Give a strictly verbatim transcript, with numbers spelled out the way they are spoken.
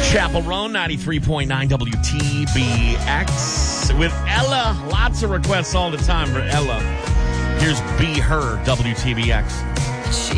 Chapel Roan, ninety-three point nine W T B X with Ella. Lots of requests all the time for Ella. Here's Be Her, W T B X. She